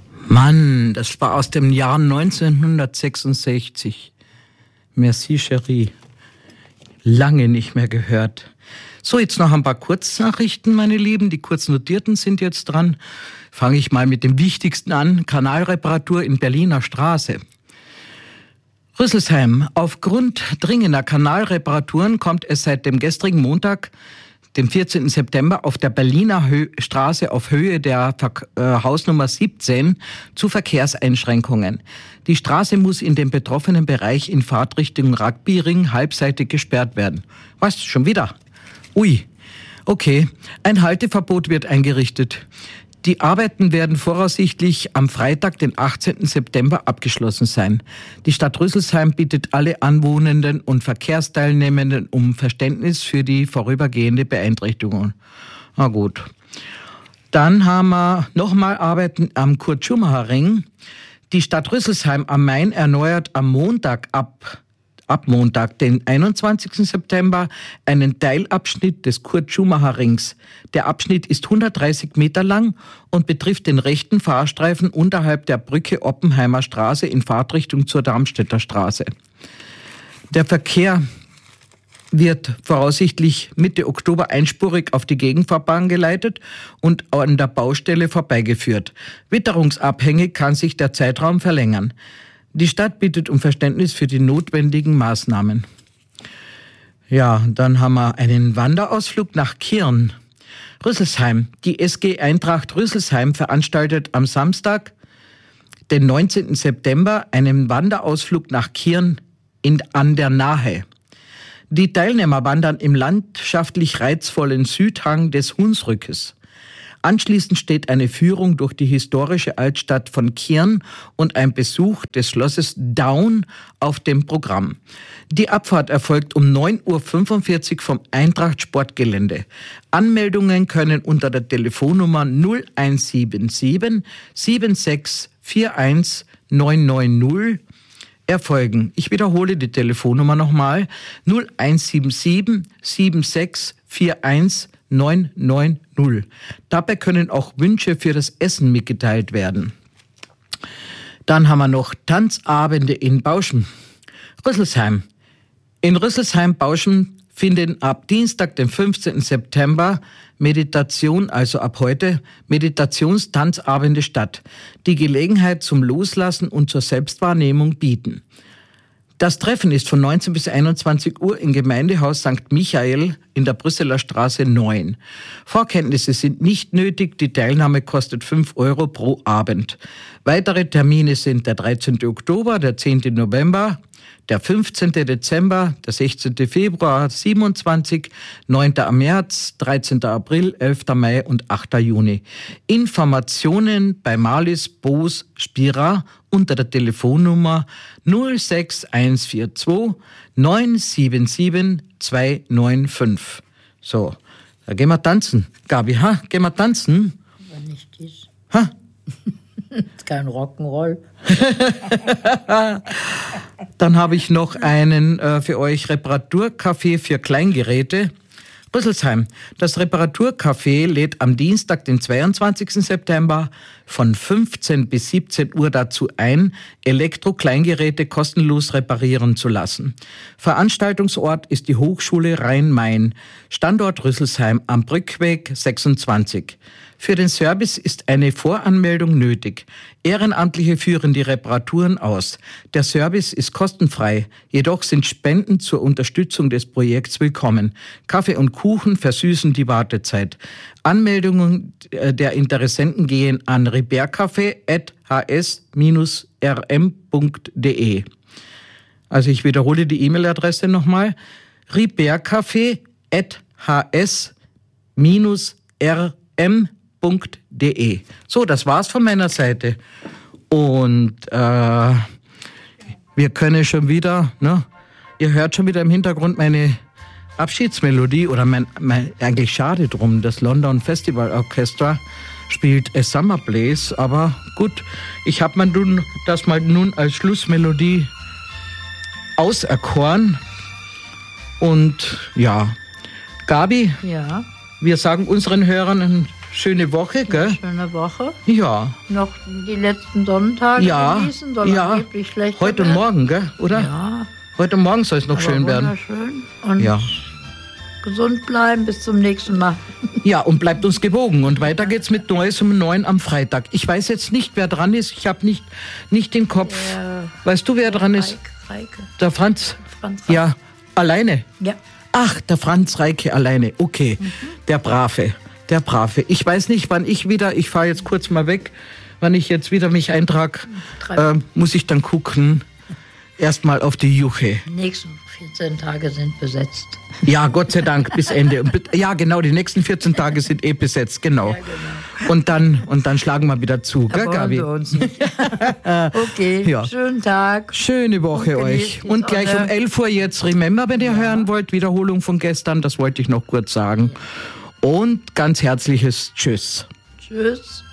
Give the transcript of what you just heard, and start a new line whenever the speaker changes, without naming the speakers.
Mann, das war aus dem Jahr 1966. Merci, Chérie. Lange nicht mehr gehört. So, jetzt noch ein paar Kurznachrichten, meine Lieben. Die kurznotierten sind jetzt dran. Fange ich mal mit dem Wichtigsten an. Kanalreparatur in Berliner Straße. Rüsselsheim. Aufgrund dringender Kanalreparaturen kommt es seit dem gestrigen Montag, dem 14. September, auf der Berliner Straße auf Höhe der Hausnummer 17 zu Verkehrseinschränkungen. Die Straße muss in dem betroffenen Bereich in Fahrtrichtung Rugbyring halbseitig gesperrt werden. Was? Schon wieder? Ui. Okay. Ein Halteverbot wird eingerichtet. Die Arbeiten werden voraussichtlich am Freitag, den 18. September, abgeschlossen sein. Die Stadt Rüsselsheim bittet alle Anwohnenden und Verkehrsteilnehmenden um Verständnis für die vorübergehende Beeinträchtigung. Na gut. Dann haben wir nochmal Arbeiten am Kurt-Schumacher-Ring. Die Stadt Rüsselsheim am Main erneuert am Montag ab Montag, den 21. September, einen Teilabschnitt des Kurt-Schumacher-Rings. Der Abschnitt ist 130 Meter lang und betrifft den rechten Fahrstreifen unterhalb der Brücke Oppenheimer Straße in Fahrtrichtung zur Darmstädter Straße. Der Verkehr wird voraussichtlich Mitte Oktober einspurig auf die Gegenfahrbahn geleitet und an der Baustelle vorbeigeführt. Witterungsabhängig kann sich der Zeitraum verlängern. Die Stadt bittet um Verständnis für die notwendigen Maßnahmen. Ja, dann haben wir einen Wanderausflug nach Kirn. Rüsselsheim. Die SG Eintracht Rüsselsheim veranstaltet am Samstag, den 19. September, einen Wanderausflug nach Kirn an der Nahe. Die Teilnehmer wandern im landschaftlich reizvollen Südhang des Hunsrückes. Anschließend steht eine Führung durch die historische Altstadt von Kirn und ein Besuch des Schlosses Daun auf dem Programm. Die Abfahrt erfolgt um 9.45 Uhr vom Eintracht Sportgelände. Anmeldungen können unter der Telefonnummer 0177 7641 990 erfolgen. Ich wiederhole die Telefonnummer nochmal. 0177 7641 990. Dabei können auch Wünsche für das Essen mitgeteilt werden. Dann haben wir noch Tanzabende in Bauschen. Rüsselsheim. In Rüsselsheim-Bauschen finden ab Dienstag, den 15. September, also ab heute, Meditationstanzabende statt, die Gelegenheit zum Loslassen und zur Selbstwahrnehmung bieten. Das Treffen ist von 19 bis 21 Uhr im Gemeindehaus St. Michael in der Brüsseler Straße 9. Vorkenntnisse sind nicht nötig, die Teilnahme kostet 5 Euro pro Abend. Weitere Termine sind der 13. Oktober, der 10. November, der 15. Dezember, der 16. Februar, 27, 9. März, 13. April, 11. Mai und 8. Juni. Informationen bei Marlies Boos Spira unter der Telefonnummer 06142 977 295. So, da gehen wir tanzen. Gabi, gehen wir tanzen?
Wenn nicht ist.
Ha?
Kein Rock'n'Roll.
Dann habe ich noch einen für euch Reparaturcafé für Kleingeräte. Rüsselsheim. Das Reparaturcafé lädt am Dienstag, den 22. September von 15 bis 17 Uhr dazu ein, Elektro-Kleingeräte kostenlos reparieren zu lassen. Veranstaltungsort ist die Hochschule Rhein-Main, Standort Rüsselsheim am Brückweg 26. Für den Service ist eine Voranmeldung nötig. Ehrenamtliche führen die Reparaturen aus. Der Service ist kostenfrei, jedoch sind Spenden zur Unterstützung des Projekts willkommen. Kaffee und Kuchen versüßen die Wartezeit. Anmeldungen der Interessenten gehen an ribercafé@hs-rm.de. Also ich wiederhole die E-Mail-Adresse nochmal. ribercafé@hs-rm.de. So, das war's von meiner Seite. Und wir können schon wieder, ne? Ihr hört schon wieder im Hintergrund meine Abschiedsmelodie oder eigentlich schade drum, das London Festival Orchestra spielt A Summer Place, aber gut, ich habe mir das mal nun als Schlussmelodie auserkoren und ja, Gabi,
Ja.
wir sagen unseren Hörern schöne Woche, gell?
Schöne Woche.
Ja.
Noch die letzten Sonnentage genießen, soll angeblich schlechter
Heute und morgen, gell? Oder?
Ja.
Heute und morgen soll es noch schön werden.
Wunderschön. Und gesund bleiben bis zum nächsten Mal.
Ja, und bleibt uns gewogen. Und weiter geht's mit Neues um 9 am Freitag. Ich weiß jetzt nicht, wer dran ist. Ich habe nicht den Kopf. Weißt du, wer dran ist?
Reike.
Der Franz?
Franz Reike.
Ja, alleine?
Ja.
Ach, der Franz Reike alleine. Okay, der Brave. Der Brave. Ich weiß nicht, wann ich fahre jetzt kurz mal weg, wann ich jetzt wieder mich eintrage, muss ich dann gucken. Erstmal auf die Juche.
Die nächsten 14 Tage sind besetzt.
Ja, Gott sei Dank, bis Ende. Ja, genau, die nächsten 14 Tage sind besetzt, genau.
Ja, genau.
Und dann schlagen wir wieder zu, gell, Gabi?
Wir uns nicht. Okay, schönen Tag.
Schöne Woche euch. Und gleich um 11 Uhr jetzt Remember, wenn ihr hören wollt, Wiederholung von gestern, das wollte ich noch kurz sagen. Und ganz herzliches Tschüss.
Tschüss.